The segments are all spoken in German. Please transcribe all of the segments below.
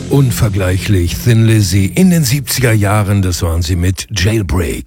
Unvergleichlich, Thin Lizzy in den 70er Jahren, das waren sie mit Jailbreak.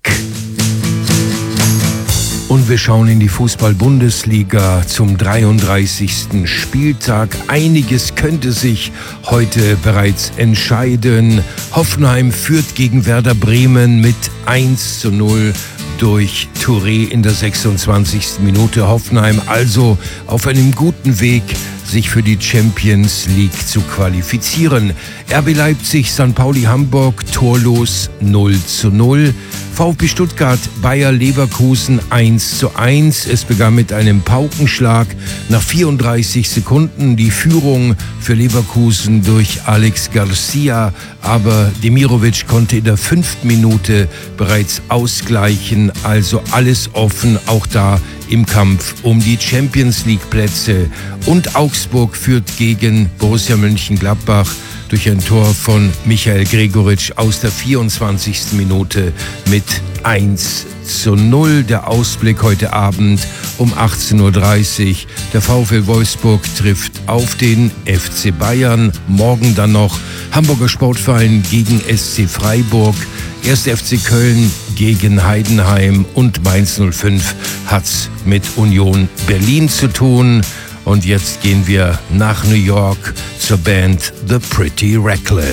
Und wir schauen in die Fußball-Bundesliga zum 33. Spieltag. Einiges könnte sich heute bereits entscheiden. Hoffenheim führt gegen Werder Bremen mit 1:0 durch Touré in der 26. Minute. Hoffenheim also auf einem guten Weg, sich für die Champions League zu qualifizieren. RB Leipzig, St. Pauli Hamburg, torlos 0:0. VfB Stuttgart, Bayer Leverkusen 1:1. Es begann mit einem Paukenschlag. Nach 34 Sekunden die Führung für Leverkusen durch Alex Garcia, aber Demirovic konnte in der 5. Minute bereits ausgleichen. Also alles offen, auch da im Kampf um die Champions League Plätze. Und Augsburg führt gegen Borussia Mönchengladbach durch ein Tor von Michael Gregoritsch aus der 24. Minute mit 1:0. Der Ausblick heute Abend um 18:30 Uhr. Der VfL Wolfsburg trifft auf den FC Bayern. Morgen dann noch Hamburger Sportverein gegen SC Freiburg. 1. FC Köln gegen Heidenheim und Mainz 05 hat's mit Union Berlin zu tun. Und jetzt gehen wir nach New York zur Band The Pretty Reckless.